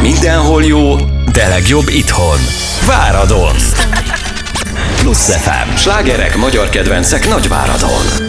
mindenhol jó, de legjobb itthon. Váradon! Plusz FM. Slágerek, magyar kedvencek Nagyváradon.